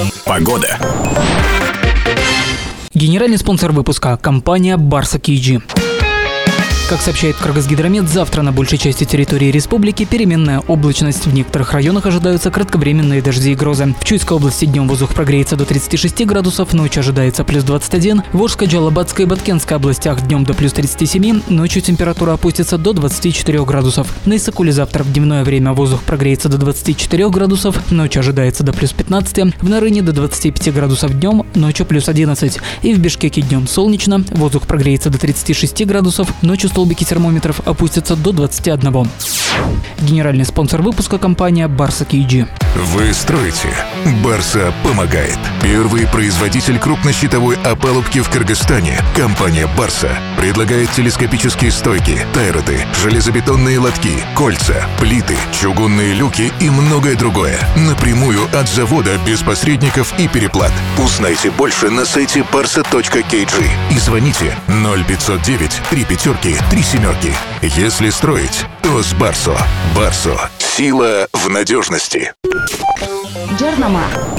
Погода. Генеральный спонсор выпуска – компания Барса KG. Как сообщает Кыргызгидромет, завтра на большей части территории республики переменная облачность. В некоторых районах ожидаются кратковременные дожди и грозы. В Чуйской области днем воздух прогреется до 36 градусов, ночью ожидается плюс 21. В Волжской, Джалабадской и Баткенской областях днем до плюс 37, ночью температура опустится до 24 градусов. На Иссыкуле завтра в дневное время воздух прогреется до 24 градусов, ночью ожидается до плюс 15. В Нарыне до 25 градусов днем, ночью плюс 11. И в Бишкеке днем солнечно, воздух прогреется до 36 градусов, ночью столбики термометров опустятся до 21. Генеральный спонсор выпуска – компания Барса KG. Вы строите? Барса помогает. Первый производитель крупнощитовой опалубки в Кыргызстане. Компания Барса предлагает телескопические стойки, тайроды, железобетонные лотки, кольца, плиты, чугунные люки и многое другое. Напрямую от завода, без посредников и переплат. Узнайте больше на сайте barsa.kg и звоните 0509 35 37. Если строить, то с Барсо. Барсо. Сила в надежности. Жарнама.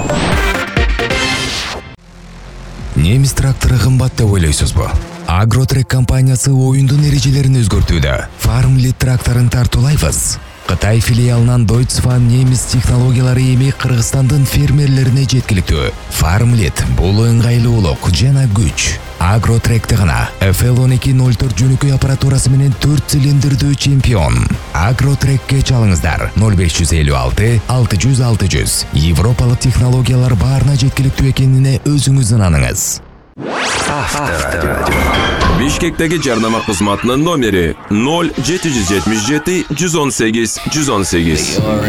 Немис тракторы кымбат деп ойлойсузбу? Агротрек компаниясы оюндун эрежелерин өзгөртүүдө. Farmlit тракторун тартуулайбыз. Кытай филиалынан Deutsche немис технологиялары эми Кыргызстандын фермерлерине жеткиликтүү. Farmlit бул ыңгайлуулук жана күч. Агротректе гана FL1204 жөнөкөй аппаратурасы менен 4 цилиндрдүү чемпион. Агротрекке чалыңыздар 0556 600 600. Европалык технологиялар баарына жеткиликтүү экенине өзүңүз ынаныңыз. Авторадио. Бишкектеги жарнама кызматынын номери 0777 118 118.